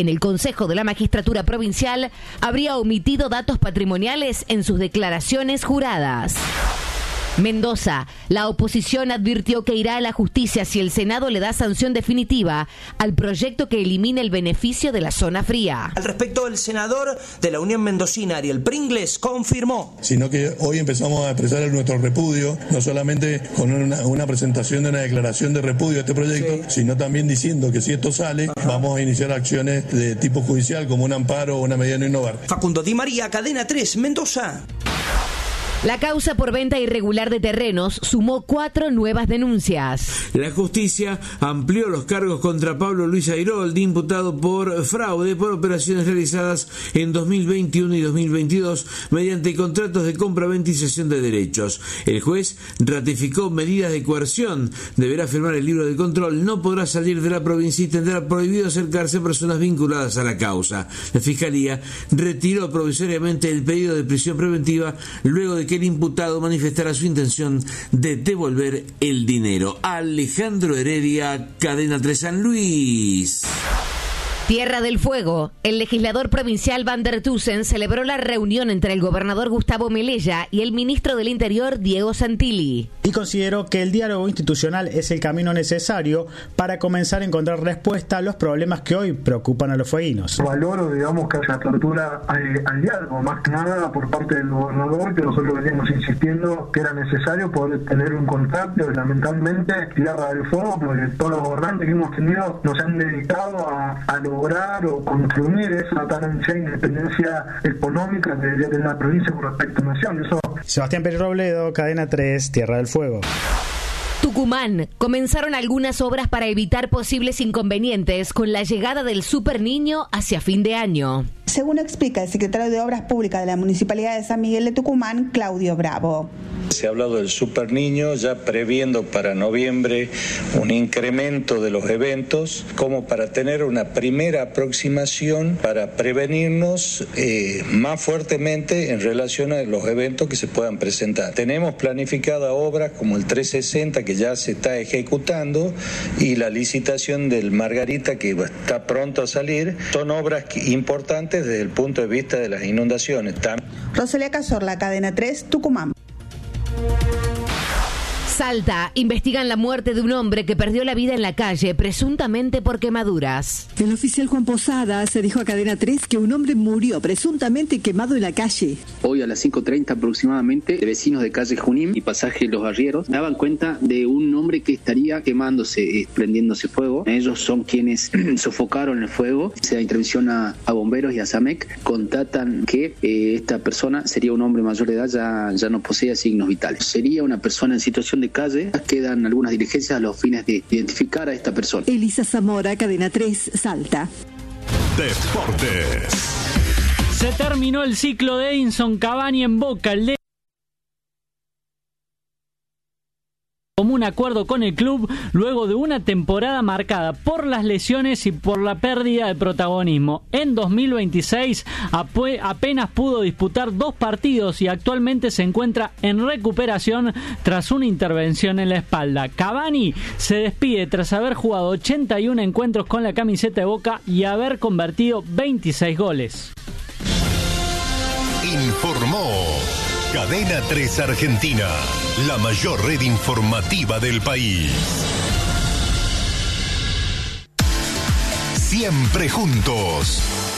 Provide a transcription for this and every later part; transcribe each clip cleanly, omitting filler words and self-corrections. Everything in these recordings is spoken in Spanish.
en el Consejo de la Magistratura Provincial habría omitido datos patrimoniales en sus declaraciones juradas. Mendoza, la oposición advirtió que irá a la justicia si el Senado le da sanción definitiva al proyecto que elimina el beneficio de la zona fría. Al respecto, el senador de la Unión Mendocina, Ariel Pringles, confirmó. Sino que hoy empezamos a expresar nuestro repudio, no solamente con una presentación de una declaración de repudio a este proyecto, sino también diciendo que si esto sale, vamos a iniciar acciones de tipo judicial como un amparo o una medida no innovar. Facundo Di María, Cadena 3, Mendoza. La causa por venta irregular de terrenos sumó 4 nuevas denuncias. La justicia amplió los cargos contra Pablo Luis Airoldi, imputado por fraude por operaciones realizadas en 2021 y 2022 mediante contratos de compra-venta y cesión de derechos. El juez ratificó medidas de coerción. Deberá firmar el libro de control, no podrá salir de la provincia y tendrá prohibido acercarse a personas vinculadas a la causa. La Fiscalía retiró provisoriamente el pedido de prisión preventiva luego de que el imputado manifestara su intención de devolver el dinero. Alejandro Heredia, Cadena 3 San Luis. Tierra del Fuego. El legislador provincial Van der Tussen celebró la reunión entre el gobernador Gustavo Melella y el ministro del Interior Diego Santilli. Y consideró que el diálogo institucional es el camino necesario para comenzar a encontrar respuesta a los problemas que hoy preocupan a los fueguinos. Valoro, digamos, que haya apertura al diálogo, más que nada por parte del gobernador, que nosotros veníamos insistiendo que era necesario poder tener un contacto. Lamentablemente, Tierra del Fuego, porque todos los gobernantes que hemos tenido nos han dedicado a lograr o construir esa tan ancha independencia económica de la provincia con respecto a la nación. Eso. Sebastián Pérez Robledo, Cadena 3, Tierra del Fuego. Tucumán. Comenzaron algunas obras para evitar posibles inconvenientes con la llegada del Super Niño hacia fin de año. Según explica el secretario de Obras Públicas de la Municipalidad de San Miguel de Tucumán, Claudio Bravo. Se ha hablado del Super Niño, ya previendo para noviembre un incremento de los eventos, como para tener una primera aproximación para prevenirnos más fuertemente en relación a los eventos que se puedan presentar. Tenemos planificada obras como el 360 que ya se está ejecutando y la licitación del Margarita que está pronto a salir. Son obras importantes desde el punto de vista de las inundaciones. Rosalía Cazorla, Cadena 3, Tucumán. Salta. Investigan la muerte de un hombre que perdió la vida en la calle, presuntamente por quemaduras. El oficial Juan Posada se dijo a Cadena 3 que un hombre murió presuntamente quemado en la calle. Hoy a las 5:30 aproximadamente, vecinos de calle Junín y pasaje Los Arrieros daban cuenta de un hombre que estaría quemándose, prendiéndose fuego. Ellos son quienes sofocaron el fuego. Se da intervención a bomberos y a SAMEC. Contatan que esta persona sería un hombre mayor de edad, ya no posee signos vitales. Sería una persona en situación de calle. Quedan algunas diligencias a los fines de identificar a esta persona. Elisa Zamora, Cadena 3, Salta. Deportes. Se terminó el ciclo de Edinson Cavani en Boca. El común acuerdo con el club luego de una temporada marcada por las lesiones y por la pérdida de protagonismo. En 2026 apenas pudo disputar 2 partidos y actualmente se encuentra en recuperación tras una intervención en la espalda. Cavani se despide tras haber jugado 81 encuentros con la camiseta de Boca y haber convertido 26 goles. Informó Cadena 3 Argentina, la mayor red informativa del país. Siempre juntos.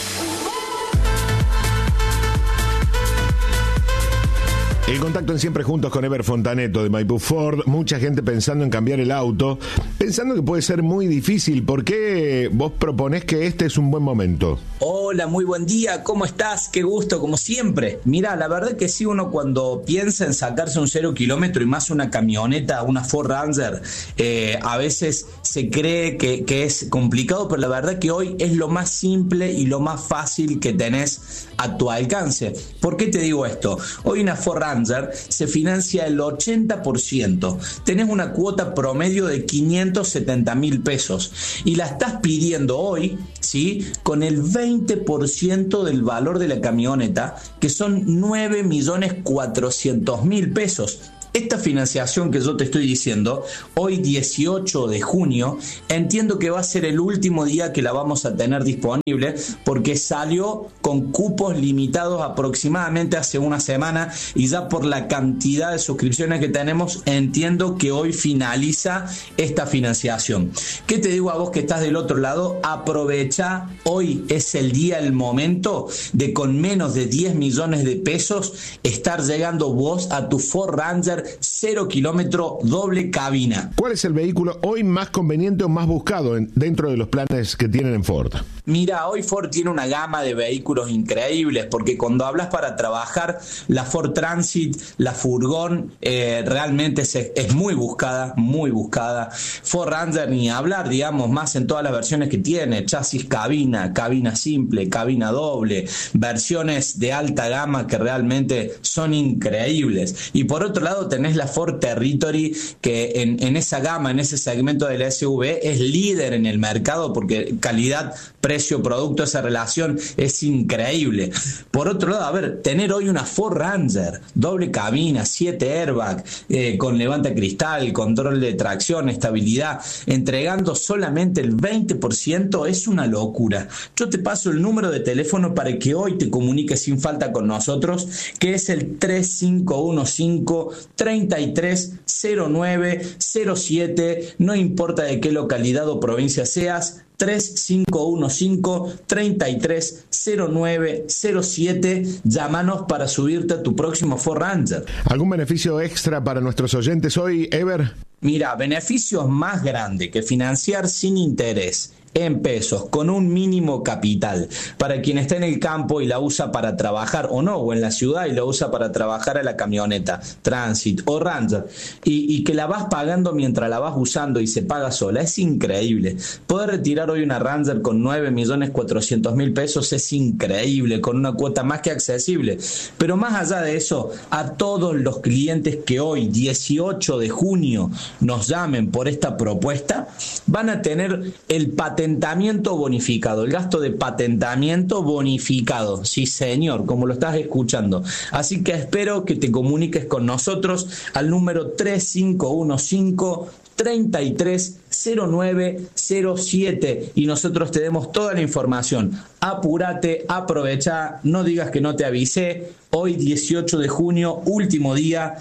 El contacto en Siempre Juntos con Ever Fontaneto de Maipú Ford. Mucha gente pensando en cambiar el auto, pensando que puede ser muy difícil. ¿Por qué vos proponés que este es un buen momento? Hola, muy buen día, ¿cómo estás? Qué gusto, como siempre. Mira, la verdad que sí, uno cuando piensa en sacarse un 0 kilómetro y más una camioneta, una Ford Ranger, a veces se cree que es complicado, pero la verdad que hoy es lo más simple y lo más fácil que tenés a tu alcance. ¿Por qué te digo esto? Hoy una Ford Ranger se financia el 80%. Tenés una cuota promedio de 570.000 pesos y la estás pidiendo hoy, ¿sí?, con el 20% del valor de la camioneta, que son 9.400.000 pesos. Esta financiación que yo te estoy diciendo, hoy 18 de junio, entiendo que va a ser el último día que la vamos a tener disponible, porque salió con cupos limitados aproximadamente hace una semana, y ya por la cantidad de suscripciones que tenemos, entiendo que hoy finaliza esta financiación. ¿Qué te digo a vos que estás del otro lado? Aprovecha, hoy es el día, el momento de, con menos de 10 millones de pesos, estar llegando vos a tu Ford Ranger 0 kilómetro doble cabina. ¿Cuál es el vehículo hoy más conveniente o más buscado dentro de los planes que tienen en Ford? Mira, hoy Ford tiene una gama de vehículos increíbles, porque cuando hablas para trabajar, la Ford Transit, la Furgón, realmente es muy buscada, muy buscada. Ford Ranger ni hablar, digamos, más en todas las versiones que tiene: chasis cabina, cabina simple, cabina doble, versiones de alta gama que realmente son increíbles. Y por otro lado tenés la Ford Territory, que en esa gama, en ese segmento del SUV, es líder en el mercado, porque calidad, precio, producto, esa relación es increíble. Por otro lado, a ver, tener hoy una Ford Ranger doble cabina, 7 airbag, con levanta cristal, control de tracción, estabilidad, entregando solamente el 20%, es una locura. Yo te paso el número de teléfono para que hoy te comuniques sin falta con nosotros, que es el 3515-330907, no importa de qué localidad o provincia seas, 3515-330907. Llámanos para subirte a tu próximo Ford Ranger. ¿Algún beneficio extra para nuestros oyentes hoy, Ever? Mira, beneficios más grandes que financiar sin interés en pesos, con un mínimo capital, para quien está en el campo y la usa para trabajar, o no, o en la ciudad y la usa para trabajar a la camioneta, Transit o Ranger, y que la vas pagando mientras la vas usando y se paga sola. Es increíble. Poder retirar hoy una Ranger con 9.400.000 pesos es increíble, con una cuota más que accesible. Pero más allá de eso, a todos los clientes que hoy, 18 de junio, nos llamen por esta propuesta, van a tener el patentamiento bonificado, el gasto de patentamiento bonificado, sí señor, como lo estás escuchando. Así que espero que te comuniques con nosotros al número 3515-330907 y nosotros te demos toda la información. Apúrate, aprovecha, no digas que no te avisé. Hoy 18 de junio, último día,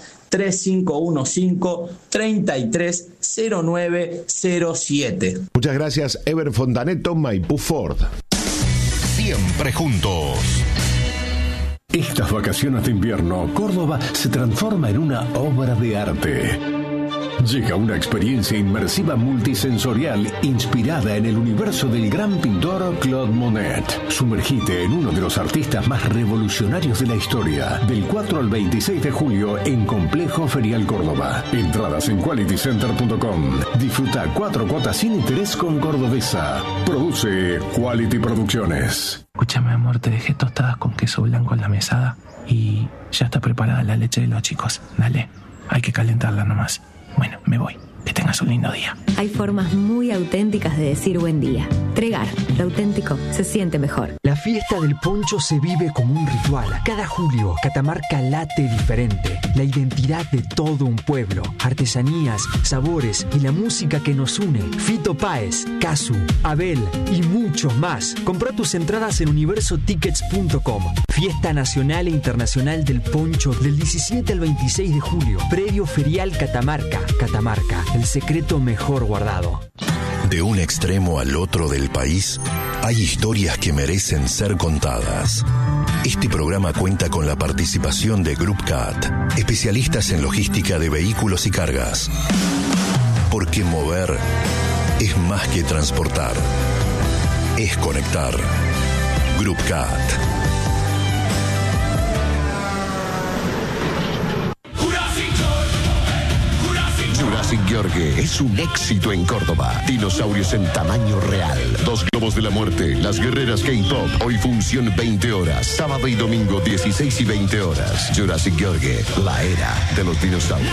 3515-330907. Muchas gracias, Ever Fontaneto, Maipú Ford. Siempre juntos. Estas vacaciones de invierno, Córdoba se transforma en una obra de arte. Llega una experiencia inmersiva multisensorial inspirada en el universo del gran pintor Claude Monet. Sumergite en uno de los artistas más revolucionarios de la historia. Del 4 al 26 de julio en Complejo Ferial Córdoba. Entradas en qualitycenter.com. Disfruta 4 cuotas sin interés con Cordobesa. Produce Quality Producciones. Escúchame, amor, te dejé tostadas con queso blanco en la mesada y ya está preparada la leche de los chicos. Dale, hay que calentarla nomás. Bueno, me voy. Que tengas un lindo día. Hay formas muy auténticas de decir buen día. Tregar, lo auténtico se siente mejor. La fiesta del poncho se vive como un ritual. Cada julio, Catamarca late diferente. La identidad de todo un pueblo. Artesanías, sabores y la música que nos une. Fito Páez, Casu, Abel y muchos más. Comprá tus entradas en universotickets.com. Fiesta nacional e internacional del poncho del 17 al 26 de julio. Predio Ferial Catamarca. Catamarca. El secreto mejor guardado. De un extremo al otro del país, hay historias que merecen ser contadas. Este programa cuenta con la participación de Group CAT, especialistas en logística de vehículos y cargas. Porque mover es más que transportar, es conectar. Group CAT. Jurassic Gheorghe es un éxito en Córdoba. Dinosaurios en tamaño real. 2 globos de la muerte. Las guerreras K-Pop. Hoy función 20 horas. Sábado y domingo 16 y 20 horas. Jurassic Gheorghe, la era de los dinosaurios.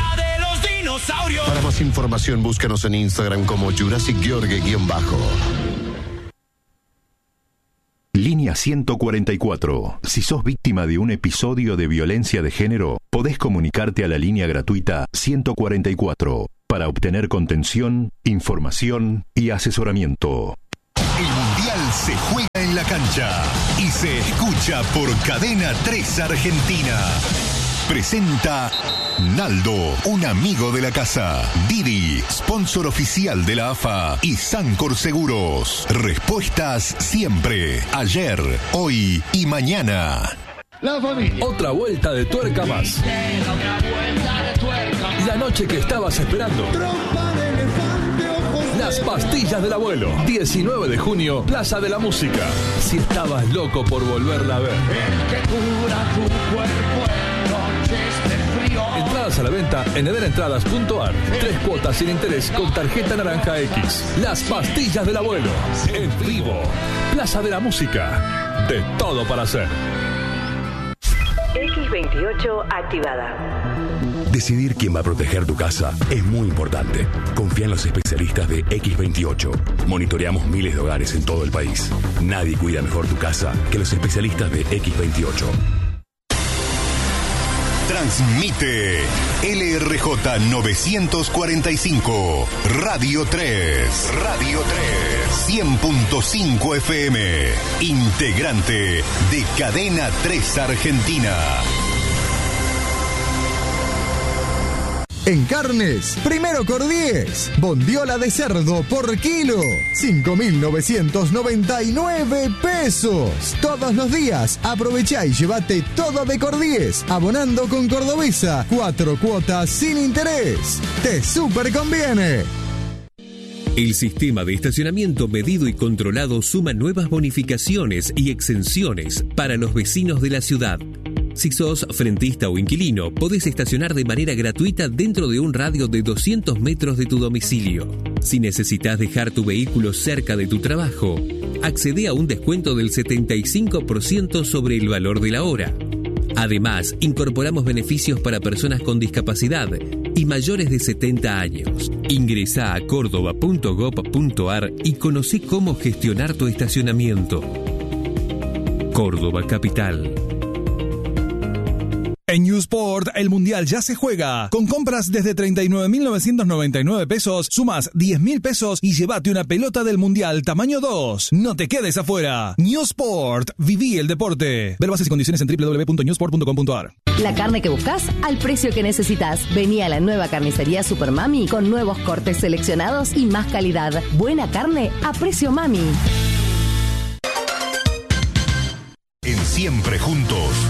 Para más información, búscanos en Instagram como Jurassic Gheorghe_. Línea Línea 144. Si sos víctima de un episodio de violencia de género, podés comunicarte a la línea gratuita 144 para obtener contención, información y asesoramiento. El Mundial se juega en la cancha y se escucha por Cadena 3 Argentina. Presenta Naldo, un amigo de la casa. Didi, sponsor oficial de la AFA. Y Sancor Seguros. Respuestas siempre. Ayer, hoy y mañana. La familia. Otra vuelta de tuerca más. La noche que estabas esperando. Las pastillas del abuelo. 19 de junio, Plaza de la Música. Si estabas loco por volverla a ver. Entradas a la venta en ederentradas.ar. 3 cuotas sin interés con tarjeta naranja X. Las pastillas del abuelo. En vivo. Plaza de la Música. De todo para hacer. X28 activada. Decidir quién va a proteger tu casa es muy importante. Confía en los especialistas de X28. Monitoreamos miles de hogares en todo el país. Nadie cuida mejor tu casa que los especialistas de X28. Transmite LRJ 945, Radio 3, Radio 3, 100.5 FM, integrante de Cadena 3 Argentina. En carnes, primero Cordies, bondiola de cerdo por kilo, 5.999 pesos. Todos los días, aprovechá y llévate todo de Cordies, abonando con Cordobesa, 4 cuotas sin interés. ¡Te súper conviene! El sistema de estacionamiento medido y controlado suma nuevas bonificaciones y exenciones para los vecinos de la ciudad. Si sos frentista o inquilino, podés estacionar de manera gratuita dentro de un radio de 200 metros de tu domicilio. Si necesitas dejar tu vehículo cerca de tu trabajo, accede a un descuento del 75% sobre el valor de la hora. Además, incorporamos beneficios para personas con discapacidad y mayores de 70 años. Ingresá a córdoba.gov.ar y conocé cómo gestionar tu estacionamiento. Córdoba Capital. En Newsport, el Mundial ya se juega. Con compras desde 39.999 pesos, sumas 10.000 pesos y llévate una pelota del Mundial tamaño 2. No te quedes afuera. Newsport, viví el deporte. Ver bases y condiciones en www.newsport.com.ar. La carne que buscas al precio que necesitas. Vení a la nueva carnicería Super Mami con nuevos cortes seleccionados y más calidad. Buena carne a precio Mami. En Siempre Juntos.